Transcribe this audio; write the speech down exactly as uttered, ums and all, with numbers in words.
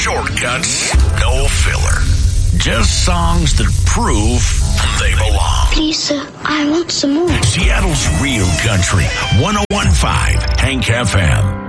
shortcuts, no filler. Just songs that prove they belong. Please, sir, I want some more. Seattle's real country, one oh one point five Hank F M.